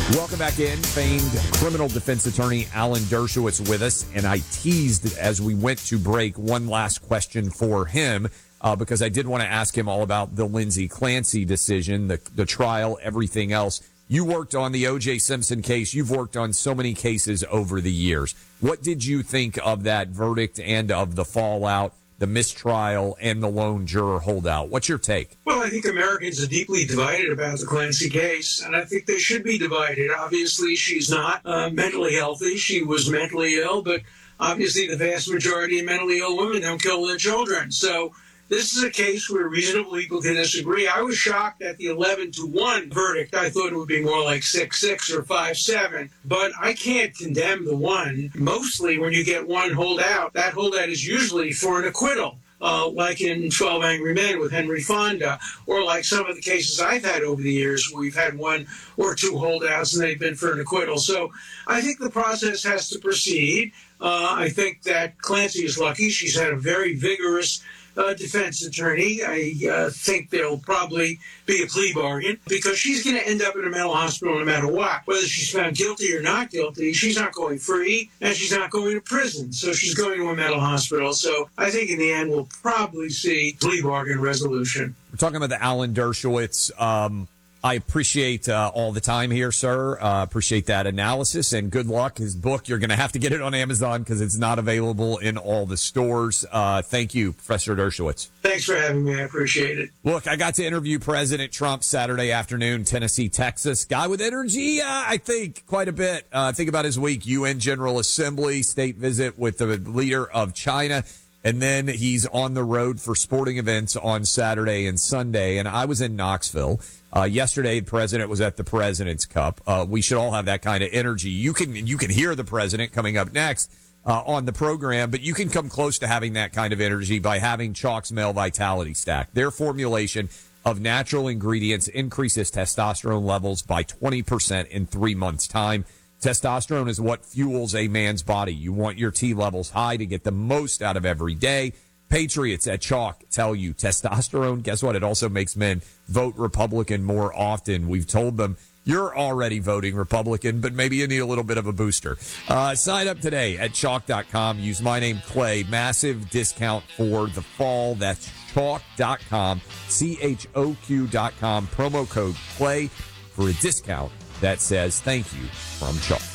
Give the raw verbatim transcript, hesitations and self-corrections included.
Welcome back in. Famed criminal defense attorney Alan Dershowitz with us. And I teased as we went to break one last question for him uh, because I did want to ask him all about the Lindsay Clancy decision, the, the trial, everything else. You worked on the O J Simpson case. You've worked on so many cases over the years. What did you think of that verdict and of the fallout, the mistrial, and the lone juror holdout? What's your take? Well, I think Americans are deeply divided about the Clancy case, and I think they should be divided. Obviously, she's not uh, mentally healthy. She was mentally ill, but obviously the vast majority of mentally ill women don't kill their children. So this is a case where reasonable people can disagree. I was shocked at the eleven to one verdict. I thought it would be more like six six or five seven, but I can't condemn the one. Mostly when you get one holdout, that holdout is usually for an acquittal. Uh, like in twelve Angry Men with Henry Fonda, or like some of the cases I've had over the years where we've had one or two holdouts and they've been for an acquittal. So I think the process has to proceed. Uh, I think that Clancy is lucky. She's had a very vigorous uh, defense attorney. I uh, think there'll probably be a plea bargain because she's going to end up in a mental hospital no matter what. Whether she's found guilty or not guilty, she's not going free and she's not going to prison. So she's going to a mental hospital. So I think in the end we'll probably see plea bargain resolution. We're talking about the Alan Dershowitz. Um, I appreciate uh, all the time here, sir. Uh, appreciate that analysis and good luck. His book, you're going to have to get it on Amazon because it's not available in all the stores. Uh, thank you, Professor Dershowitz. Thanks for having me. I appreciate it. Look, I got to interview President Trump Saturday afternoon, Tennessee, Texas. Guy with energy, uh, I think, quite a bit. Uh, think about his week. U N General Assembly, state visit with the leader of China. And then he's on the road for sporting events on Saturday and Sunday. And I was in Knoxville. Uh, yesterday, the president was at the President's Cup. Uh, we should all have that kind of energy. You can, you can hear the president coming up next, uh, on the program, but you can come close to having that kind of energy by having Chalk's Male Vitality Stack. Their formulation of natural ingredients increases testosterone levels by twenty percent in three months' time. Testosterone is what fuels a man's body. You want your T levels high to get the most out of every day. Patriots at Chalk tell you testosterone, guess what? It also makes men vote Republican more often. We've told them you're already voting Republican, but maybe you need a little bit of a booster. Uh, sign up today at chalk dot com. Use my name, Clay. Massive discount for the fall. That's chalk dot com, C H O Q dot com. Promo code Clay for a discount that says thank you from Chalk.